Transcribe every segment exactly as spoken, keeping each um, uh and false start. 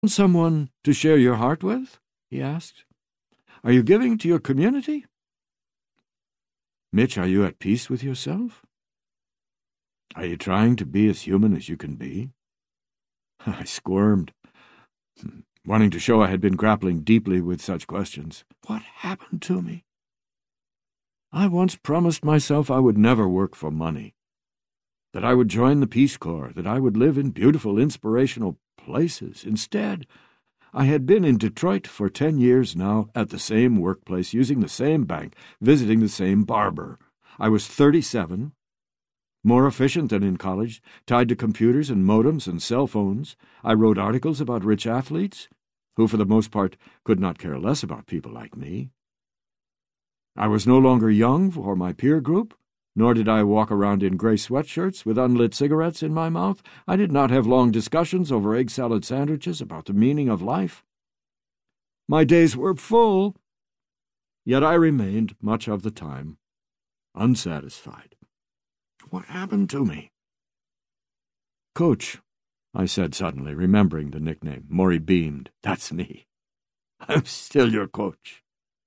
Someone to share your heart with?" he asked. "Are you giving to your community? Mitch, are you at peace with yourself? Are you trying to be as human as you can be?" I squirmed, wanting to show I had been grappling deeply with such questions. What happened to me? I once promised myself I would never work for money, that I would join the Peace Corps, that I would live in beautiful, inspirational places. Instead, I had been in Detroit for ten years now, at the same workplace, using the same bank, visiting the same barber. I was thirty-seven, more efficient than in college, tied to computers and modems and cell phones. I wrote articles about rich athletes, who for the most part could not care less about people like me. I was no longer young for my peer group, nor did I walk around in gray sweatshirts with unlit cigarettes in my mouth. I did not have long discussions over egg salad sandwiches about the meaning of life. My days were full, yet I remained, much of the time, unsatisfied. What happened to me? "Coach," I said suddenly, remembering the nickname. Maury beamed. "That's me. I'm still your coach."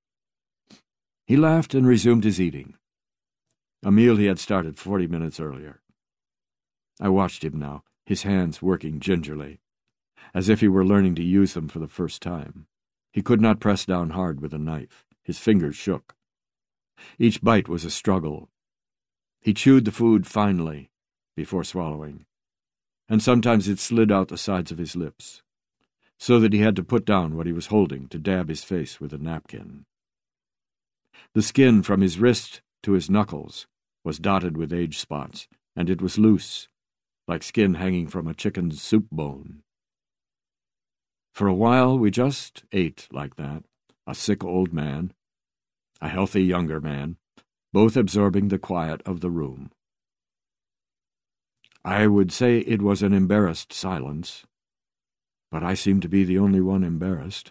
He laughed and resumed his eating, a meal he had started forty minutes earlier. I watched him now, his hands working gingerly, as if he were learning to use them for the first time. He could not press down hard with a knife. His fingers shook. Each bite was a struggle. He chewed the food finely before swallowing, and sometimes it slid out the sides of his lips, so that he had to put down what he was holding to dab his face with a napkin. The skin from his wrist to his knuckles was dotted with age spots, and it was loose, like skin hanging from a chicken's soup bone. For a while we just ate like that, a sick old man, a healthy younger man, both absorbing the quiet of the room. I would say it was an embarrassed silence, but I seemed to be the only one embarrassed.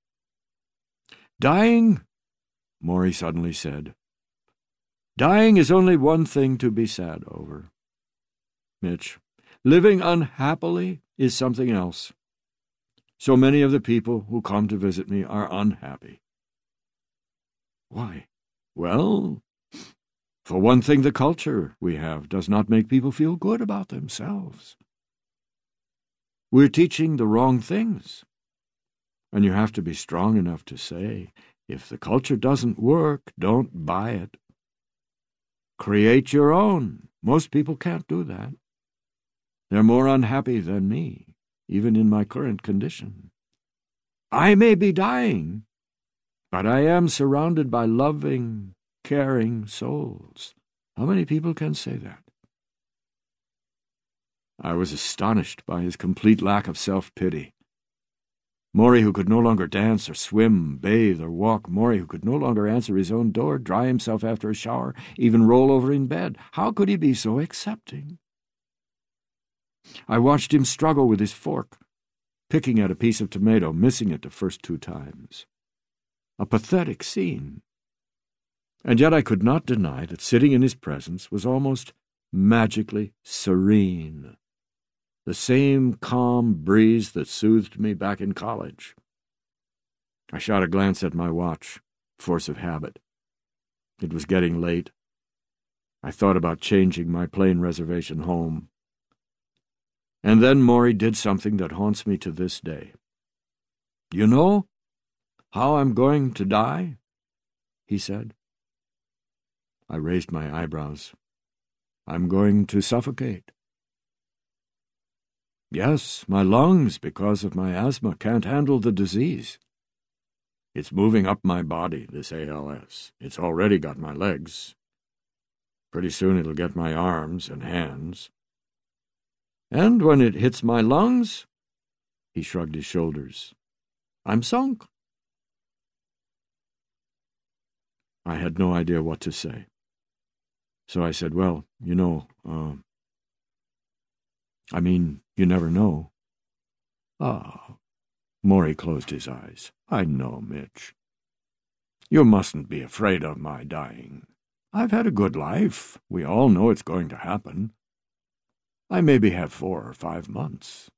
"Dying," Maury suddenly said, "dying is only one thing to be sad over. Mitch, living unhappily is something else. So many of the people who come to visit me are unhappy." "Why?" "Well, for one thing, the culture we have does not make people feel good about themselves. We're teaching the wrong things, and you have to be strong enough to say, if the culture doesn't work, don't buy it. Create your own. Most people can't do that. They're more unhappy than me, even in my current condition. I may be dying, but I am surrounded by loving, caring souls. How many people can say that?" I was astonished by his complete lack of self-pity. Maury, who could no longer dance or swim, bathe or walk. Maury, who could no longer answer his own door, dry himself after a shower, even roll over in bed. How could he be so accepting? I watched him struggle with his fork, picking at a piece of tomato, missing it the first two times. A pathetic scene. And yet I could not deny that sitting in his presence was almost magically serene. The same calm breeze that soothed me back in college. I shot a glance at my watch, force of habit. It was getting late. I thought about changing my plane reservation home. And then Maury did something that haunts me to this day. "You know how I'm going to die?" he said. I raised my eyebrows. "I'm going to suffocate." "Yes, my lungs, because of my asthma, can't handle the disease. It's moving up my body, this A L S. It's already got my legs. Pretty soon it'll get my arms and hands. And when it hits my lungs," he shrugged his shoulders, "I'm sunk." I had no idea what to say. So I said, "Well, you know, uh, I mean, you never know." "Ah," Maury closed his eyes. "I know, Mitch. You mustn't be afraid of my dying. I've had a good life. We all know it's going to happen. I maybe have four or five months.